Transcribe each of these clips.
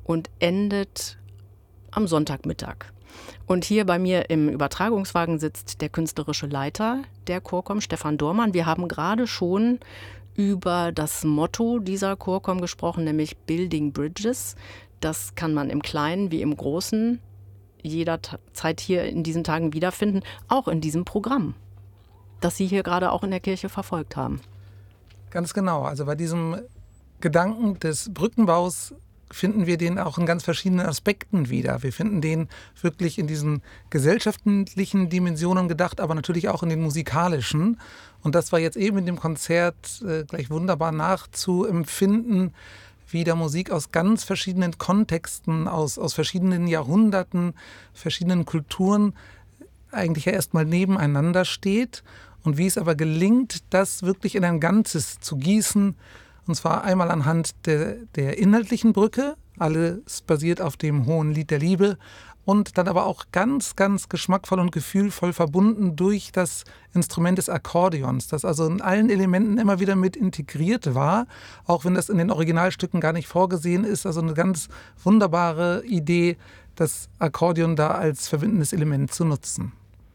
und endet am Sonntagmittag. Und hier bei mir im Übertragungswagen sitzt der künstlerische Leiter der Chorkom, Stefan Dormann. Wir haben gerade schon über das Motto dieser Chorkom gesprochen, nämlich Building Bridges. Das kann man im Kleinen wie im Großen jederzeit hier in diesen Tagen wiederfinden, auch in diesem Programm, das Sie hier gerade auch in der Kirche verfolgt haben. Ganz genau. Also bei diesem Gedanken des Brückenbaus finden wir den auch in ganz verschiedenen Aspekten wieder. Wir finden den wirklich in diesen gesellschaftlichen Dimensionen gedacht, aber natürlich auch in den musikalischen. Und das war jetzt eben in dem Konzert gleich wunderbar nachzuempfinden, wie der Musik aus ganz verschiedenen Kontexten, aus verschiedenen Jahrhunderten, verschiedenen Kulturen eigentlich ja erstmal nebeneinander steht und wie es aber gelingt, das wirklich in ein Ganzes zu gießen. Und zwar einmal anhand der inhaltlichen Brücke, alles basiert auf dem Hohen Lied der Liebe, und dann aber auch ganz, ganz geschmackvoll und gefühlvoll verbunden durch das Instrument des Akkordeons, das also in allen Elementen immer wieder mit integriert war, auch wenn das in den Originalstücken gar nicht vorgesehen ist. Also eine ganz wunderbare Idee, das Akkordeon da als verbindendes Element zu nutzen.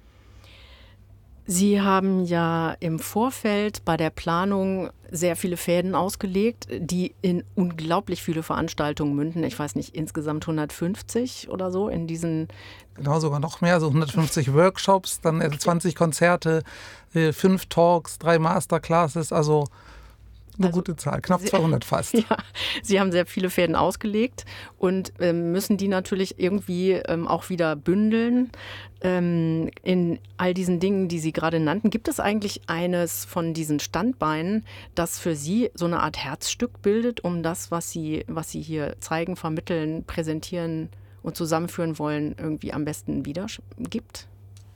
Sie haben ja im Vorfeld bei der Planung sehr viele Fäden ausgelegt, die in unglaublich viele Veranstaltungen münden. Ich weiß nicht, insgesamt 150 oder so in diesen... Genau, sogar noch mehr, so 150 Workshops, dann 20 Konzerte, 5 Talks, 3 Masterclasses, also eine gute Zahl, knapp 200 fast. Ja, Sie haben sehr viele Fäden ausgelegt und müssen die natürlich irgendwie auch wieder bündeln. In all diesen Dingen, die Sie gerade nannten, gibt es eigentlich eines von diesen Standbeinen, das für Sie so eine Art Herzstück bildet, um das, was Sie hier zeigen, vermitteln, präsentieren und zusammenführen wollen, irgendwie am besten wiedergibt?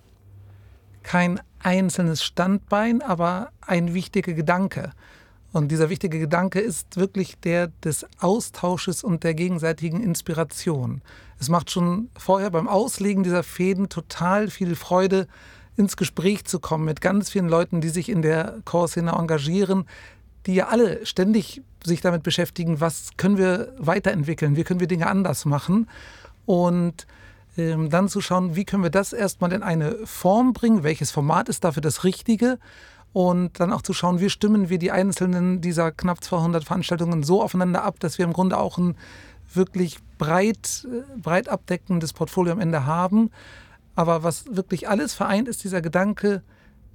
Kein einzelnes Standbein, aber ein wichtiger Gedanke. Und dieser wichtige Gedanke ist wirklich der des Austausches und der gegenseitigen Inspiration. Es macht schon vorher beim Auslegen dieser Fäden total viel Freude, ins Gespräch zu kommen mit ganz vielen Leuten, die sich in der Chorszene engagieren, die ja alle ständig sich damit beschäftigen, was können wir weiterentwickeln, wie können wir Dinge anders machen. Und dann zu schauen, wie können wir das erstmal in eine Form bringen, welches Format ist dafür das Richtige, und dann auch zu schauen, wie stimmen wir die einzelnen dieser knapp 200 Veranstaltungen so aufeinander ab, dass wir im Grunde auch ein wirklich breit abdeckendes Portfolio am Ende haben. Aber was wirklich alles vereint, ist dieser Gedanke,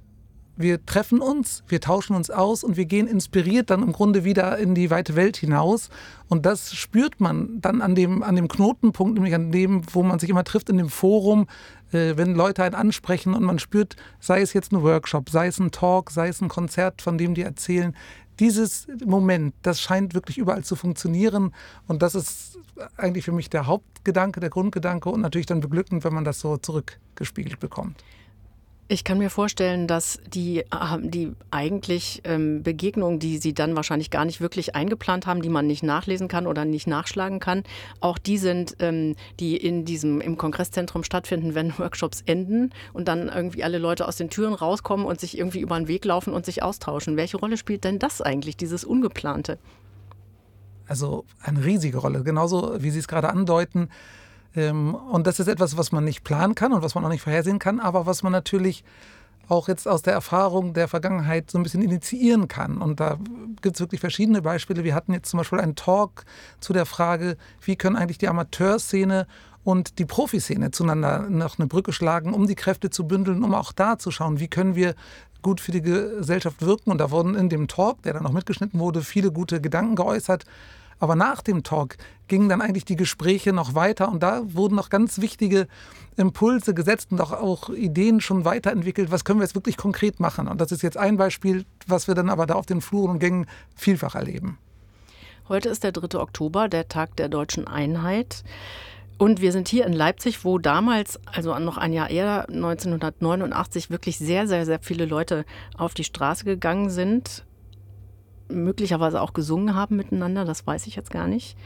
wir treffen uns, wir tauschen uns aus und wir gehen inspiriert dann im Grunde wieder in die weite Welt hinaus. Und das spürt man dann an dem Knotenpunkt, nämlich an dem, wo man sich immer trifft, in dem Forum, wenn Leute einen ansprechen und man spürt, sei es jetzt ein Workshop, sei es ein Talk, sei es ein Konzert, von dem die erzählen. Dieses Moment, das scheint wirklich überall zu funktionieren, und das ist eigentlich für mich der Hauptgedanke, der Grundgedanke, und natürlich dann beglückend, wenn man das so zurückgespiegelt bekommt. Ich kann mir vorstellen, dass die eigentlich Begegnungen, die Sie dann wahrscheinlich gar nicht wirklich eingeplant haben, die man nicht nachlesen kann oder nicht nachschlagen kann, auch die sind, die im Kongresszentrum stattfinden, wenn Workshops enden und dann irgendwie alle Leute aus den Türen rauskommen und sich irgendwie über den Weg laufen und sich austauschen. Welche Rolle spielt denn das eigentlich, dieses Ungeplante? Also eine riesige Rolle, genauso wie Sie es gerade andeuten. Und das ist etwas, was man nicht planen kann und was man auch nicht vorhersehen kann, aber was man natürlich auch jetzt aus der Erfahrung der Vergangenheit so ein bisschen initiieren kann. Und da gibt es wirklich verschiedene Beispiele. Wir hatten jetzt zum Beispiel einen Talk zu der Frage, wie können eigentlich die Amateurszene und die Profiszene zueinander noch eine Brücke schlagen, um die Kräfte zu bündeln, um auch da zu schauen, wie können wir gut für die Gesellschaft wirken. Und da wurden in dem Talk, der dann noch mitgeschnitten wurde, viele gute Gedanken geäußert. Aber nach dem Talk gingen dann eigentlich die Gespräche noch weiter und da wurden noch ganz wichtige Impulse gesetzt und auch Ideen schon weiterentwickelt. Was können wir jetzt wirklich konkret machen? Und das ist jetzt ein Beispiel, was wir dann aber da auf den Fluren und Gängen vielfach erleben. Heute ist der 3. Oktober, der Tag der Deutschen Einheit. Und wir sind hier in Leipzig, wo damals, also noch ein Jahr eher, 1989, wirklich sehr, sehr, sehr viele Leute auf die Straße gegangen sind. Möglicherweise auch gesungen haben miteinander, das weiß ich jetzt gar nicht.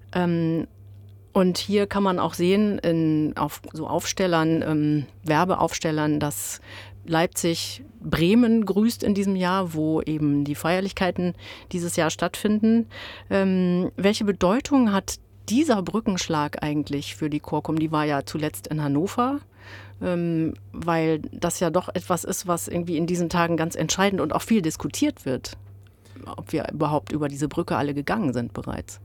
Und hier kann man auch sehen, auf so Aufstellern, Werbeaufstellern, dass Leipzig Bremen grüßt in diesem Jahr, wo eben die Feierlichkeiten dieses Jahr stattfinden. Welche Bedeutung hat dieser Brückenschlag eigentlich für die Chorkom, die war ja zuletzt in Hannover, weil das ja doch etwas ist, was irgendwie in diesen Tagen ganz entscheidend und auch viel diskutiert wird, ob wir überhaupt über diese Brücke alle gegangen sind bereits.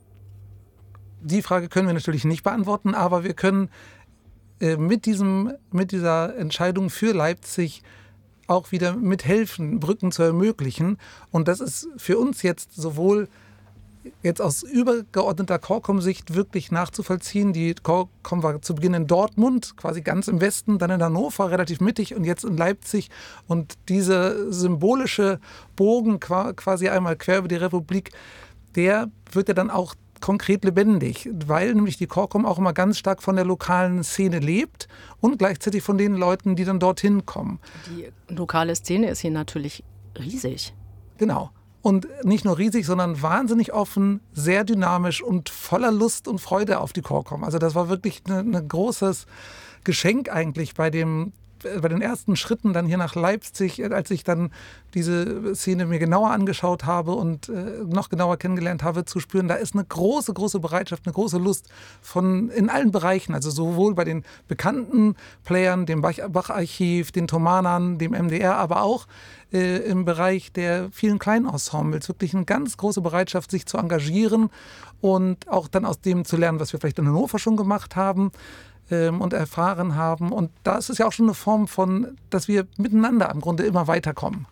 Die Frage können wir natürlich nicht beantworten, aber wir können mit dieser Entscheidung für Leipzig auch wieder mithelfen, Brücken zu ermöglichen. Und das ist für uns jetzt sowohl jetzt aus übergeordneter Chorkom-Sicht wirklich nachzuvollziehen. Die Chorkom war zu Beginn in Dortmund, quasi ganz im Westen, dann in Hannover, relativ mittig und jetzt in Leipzig. Und dieser symbolische Bogen quasi einmal quer über die Republik, der wird ja dann auch konkret lebendig, weil nämlich die Chorkom auch immer ganz stark von der lokalen Szene lebt und gleichzeitig von den Leuten, die dann dorthin kommen. Die lokale Szene ist hier natürlich riesig. Genau. Und nicht nur riesig, sondern wahnsinnig offen, sehr dynamisch und voller Lust und Freude auf die Chorkom. Also das war wirklich ein großes Geschenk eigentlich bei den ersten Schritten dann hier nach Leipzig, als ich dann diese Szene mir genauer angeschaut habe und noch genauer kennengelernt habe, zu spüren, da ist eine große, große Bereitschaft, eine große Lust in allen Bereichen, also sowohl bei den bekannten Playern, dem Bach-Archiv, den Thomanern, dem MDR, aber auch im Bereich der vielen Kleinensembles, wirklich eine ganz große Bereitschaft, sich zu engagieren und auch dann aus dem zu lernen, was wir vielleicht in Hannover schon gemacht haben und erfahren haben. Und da ist es ja auch schon eine Form von, dass wir miteinander im Grunde immer weiterkommen.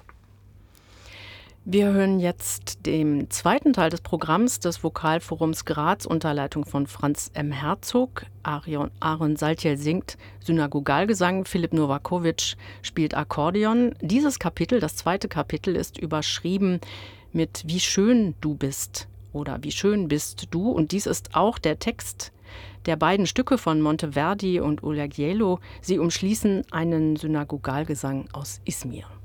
Wir hören jetzt den zweiten Teil des Programms des Vokalforums Graz unter Leitung von Franz M. Herzog. Aaron Saltiel singt Synagogalgesang, Philipp Novakovic spielt Akkordeon. Dieses Kapitel, das zweite Kapitel, ist überschrieben mit Wie schön du bist oder Wie schön bist du. Und dies ist auch der Text der beiden Stücke von Monteverdi und Olagiello. Sie umschließen einen Synagogalgesang aus Izmir.